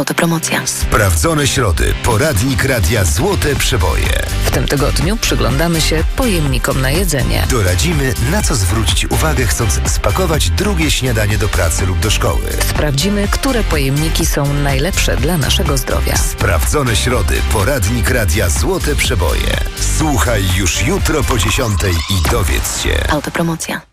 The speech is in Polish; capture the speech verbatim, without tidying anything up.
Autopromocja. Sprawdzone środy. Poradnik radia Złote Przeboje. W tym tygodniu przyglądamy się pojemnikom na jedzenie. Doradzimy, na co zwrócić uwagę, chcąc spakować drugie śniadanie do pracy lub do szkoły. Sprawdzimy, które pojemniki są najlepsze dla naszego zdrowia. Sprawdzone środy. Poradnik radia Złote Przeboje. Słuchaj już jutro po dziesiątej i dowiedz się. Autopromocja.